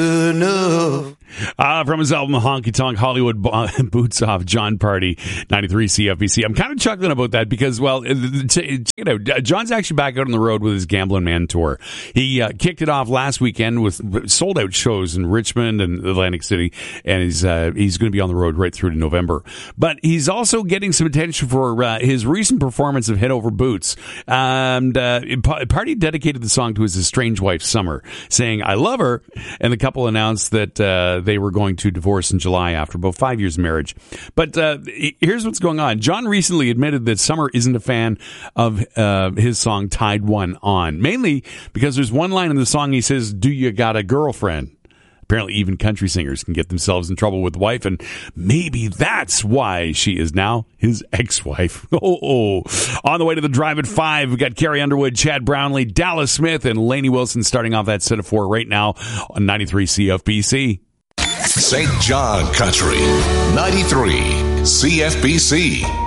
enough. From his album Honky Tonk Hollywood Boots Off, John Party, 93 CFBC. I'm kind of chuckling about that because, well, John's actually back out on the road with his Gambling Man tour. He kicked it off last weekend with sold out shows in Richmond and Atlantic City, and he's going to be on the road right through to November. But he's also getting some attention for his recent performance of Head Over Boots. And Party dedicated the song to his estranged wife, Summer, saying, "I love her," and the couple announced that they were going to divorce in July after about 5 years of marriage. But here's what's going on. John recently admitted that Summer isn't a fan of his song Tide One On, mainly because there's one line in the song he says, "Do you got a girlfriend?" Apparently even country singers can get themselves in trouble with the wife, and maybe that's why she is now his ex-wife. On the way to the Drive at 5, we've got Carrie Underwood, Chad Brownlee, Dallas Smith, and Lainey Wilson starting off that set of 4 right now on 93 CFBC. St. John Country, 93 CFBC.